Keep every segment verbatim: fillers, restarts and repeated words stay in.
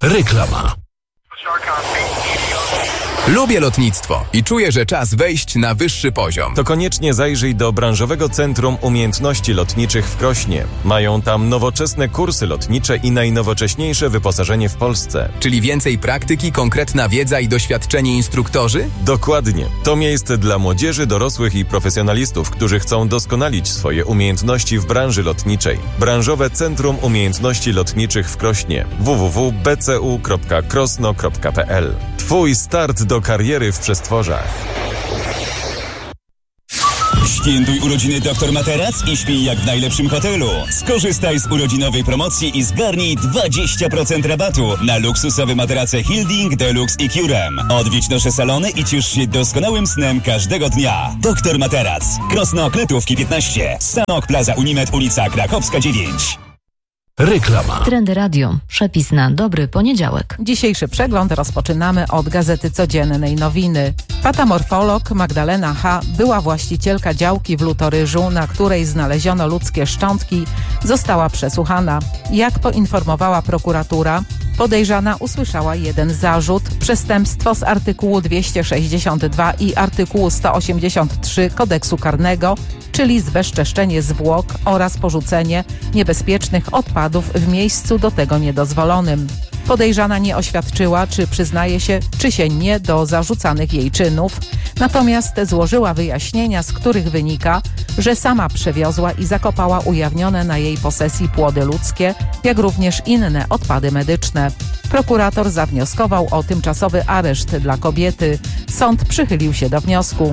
Reklama. Lubię lotnictwo i czuję, że czas wejść na wyższy poziom. To koniecznie zajrzyj do Branżowego Centrum Umiejętności Lotniczych w Krośnie. Mają tam nowoczesne kursy lotnicze i najnowocześniejsze wyposażenie w Polsce. Czyli więcej praktyki, konkretna wiedza i doświadczeni instruktorzy? Dokładnie. To miejsce dla młodzieży, dorosłych i profesjonalistów, którzy chcą doskonalić swoje umiejętności w branży lotniczej. Branżowe Centrum Umiejętności Lotniczych w Krośnie. w w w kropka b c u kropka krosno kropka p l. Twój start do kariery w przestworzach. Świętuj urodziny Doktor Materac i śpij jak w najlepszym hotelu. Skorzystaj z urodzinowej promocji i zgarnij dwadzieścia procent rabatu na luksusowe materace Hilding, Deluxe i Curem. Odwiedź nasze salony i ciesz się doskonałym snem każdego dnia. Doktor Materac. Krosno Kletówki piętnaście. Sanok Plaza Unimed, ulica Krakowska dziewięć. Reklama. Trendy Radio. Przepis na dobry poniedziałek. Dzisiejszy przegląd rozpoczynamy od Gazety Codziennej Nowiny. Patamorfolog Magdalena H., była właścicielka działki w Lutoryżu, na której znaleziono ludzkie szczątki, została przesłuchana. Jak poinformowała prokuratura, podejrzana usłyszała jeden zarzut: przestępstwo z artykułu dwieście sześćdziesiąt dwa i artykułu sto osiemdziesiąt trzy Kodeksu Karnego, czyli zbezczeszczenie zwłok oraz porzucenie niebezpiecznych odpadów w miejscu do tego niedozwolonym. Podejrzana nie oświadczyła, czy przyznaje się, czy się nie do zarzucanych jej czynów, natomiast złożyła wyjaśnienia, z których wynika, że sama przewiozła i zakopała ujawnione na jej posesji płody ludzkie, jak również inne odpady medyczne. Prokurator zawnioskował o tymczasowy areszt dla kobiety. Sąd przychylił się do wniosku.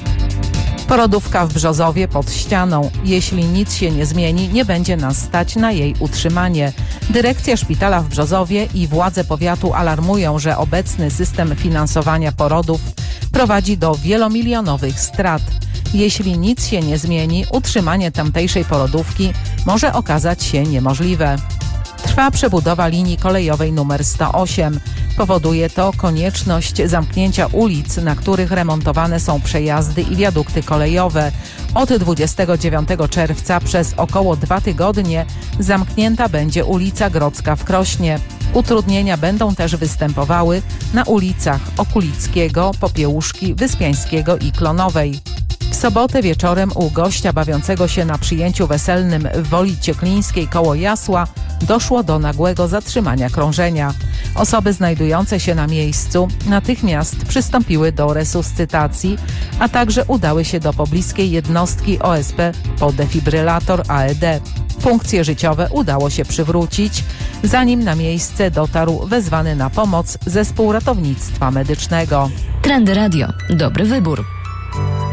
Porodówka w Brzozowie pod ścianą. Jeśli nic się nie zmieni, nie będzie nas stać na jej utrzymanie. Dyrekcja szpitala w Brzozowie i władze powiatu alarmują, że obecny system finansowania porodów prowadzi do wielomilionowych strat. Jeśli nic się nie zmieni, utrzymanie tamtejszej porodówki może okazać się niemożliwe. Trwa przebudowa linii kolejowej numer sto osiem. Powoduje to konieczność zamknięcia ulic, na których remontowane są przejazdy i wiadukty kolejowe. Od dwudziestego dziewiątego czerwca przez około dwa tygodnie zamknięta będzie ulica Grodzka w Krośnie. Utrudnienia będą też występowały na ulicach Okulickiego, Popiełuszki, Wyspiańskiego i Klonowej. W sobotę wieczorem u gościa bawiącego się na przyjęciu weselnym w Woli Cieklińskiej koło Jasła doszło do nagłego zatrzymania krążenia. Osoby znajdujące się na miejscu natychmiast przystąpiły do resuscytacji, a także udały się do pobliskiej jednostki O S P po defibrylator A E D. Funkcje życiowe udało się przywrócić, zanim na miejsce dotarł wezwany na pomoc zespół ratownictwa medycznego. Trendy Radio. Dobry wybór.